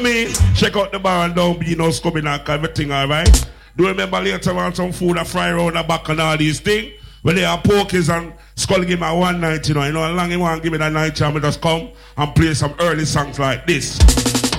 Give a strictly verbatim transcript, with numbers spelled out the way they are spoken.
Me, check out the bar and don't be no scumming and everything, alright? Do you remember later on some food a fry around the back and all these things? When they are pokies and skull give me a one night, you know, you know, how long you want to give me that night, and just come and play some early songs like this.